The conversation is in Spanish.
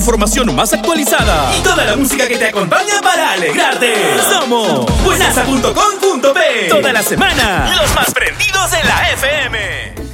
información más actualizada y toda la música que te acompaña para alegrarte. Somos buenaza.com.p. Toda la semana, los más prendidos de la FM.